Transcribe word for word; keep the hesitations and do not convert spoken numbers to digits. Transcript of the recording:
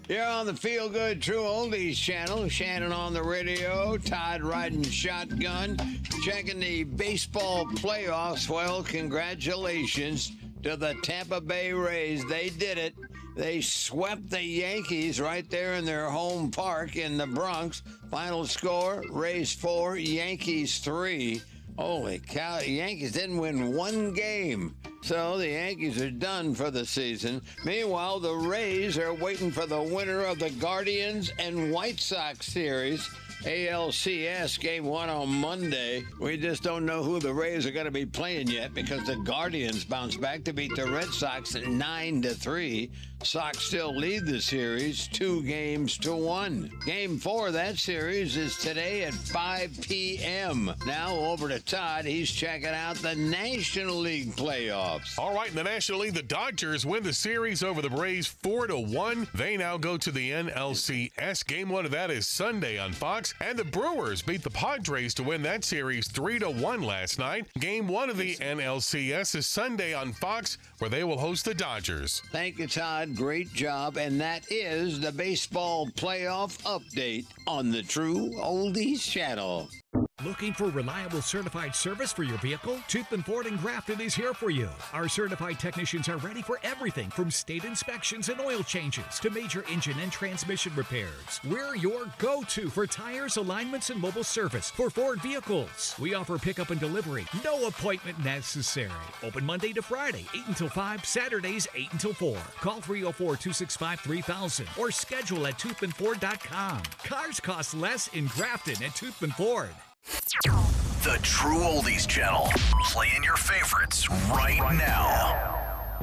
You're on the Feel Good True Oldies channel. Shannon on the radio. Todd riding shotgun. Checking the baseball playoffs. Well, congratulations to the Tampa Bay Rays. They did it. They swept the Yankees right there in their home park in the Bronx. Final score, Rays four, Yankees three. Holy cow, the Yankees didn't win one game. So the Yankees are done for the season. Meanwhile, the Rays are waiting for the winner of the Guardians and White Sox series. A L C S game one on Monday. We just don't know who the Rays are going to be playing yet because the Guardians bounced back to beat the Red Sox at nine to three. Sox still lead the series two games to one. Game four of that series is today at five p.m. Now over to Todd. He's checking out the National League playoffs. All right, in the National League, the Dodgers win the series over the Braves four to one. They now go to the N L C S. Game one of that is Sunday on Fox. And the Brewers beat the Padres to win that series three to one last night. Game one of the N L C S is Sunday on Fox, where they will host the Dodgers. Thank you, Todd. Great job. And that is the baseball playoff update on the True Oldies channel. Looking for reliable certified service for your vehicle? Toothman Ford in Grafton is here for you. Our certified technicians are ready for everything from state inspections and oil changes to major engine and transmission repairs. We're your go-to for tires, alignments, and mobile service for Ford vehicles. We offer pickup and delivery. No appointment necessary. Open Monday to Friday, eight until five, Saturdays, eight until four. Call three oh four, two six five, three thousand or schedule at toothman ford dot com. Cars cost less in Grafton at Toothman Ford. The True Oldies channel. Playing your favorites right now.